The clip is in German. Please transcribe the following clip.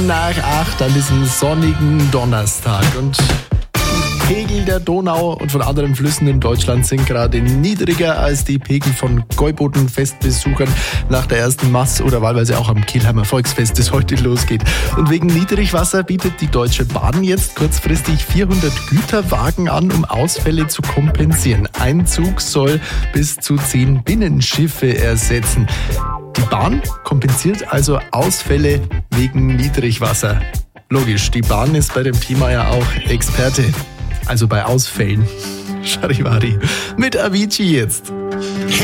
nach 8 an diesem sonnigen Donnerstag. Und die Pegel der Donau und von anderen Flüssen in Deutschland sind gerade niedriger als die Pegel von Gäuboden-Festbesuchern nach der ersten Mass oder wahlweise auch am Kelheimer Volksfest, das heute losgeht. Und wegen Niedrigwasser bietet die Deutsche Bahn jetzt kurzfristig 400 Güterwagen an, um Ausfälle zu kompensieren. Ein Zug soll bis zu 10 Binnenschiffe ersetzen. Die Bahn kompensiert also Ausfälle wegen Niedrigwasser. Logisch, die Bahn ist bei dem Thema ja auch Experte. Also bei Ausfällen. Charivari. Mit Avicii jetzt.